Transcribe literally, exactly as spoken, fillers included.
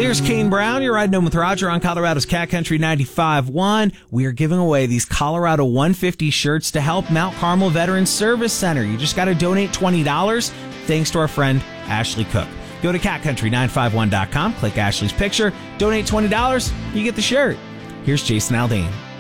There's Kane Brown. You're riding home with Roger on Colorado's Cat Country ninety-five point one. We are giving away these Colorado one fifty shirts to help Mount Carmel Veterans Service Center. You just got to donate twenty dollars thanks to our friend Ashley Cook. Go to cat country nine five one dot com, click Ashley's picture, donate twenty dollars, you get the shirt. Here's Jason Aldean.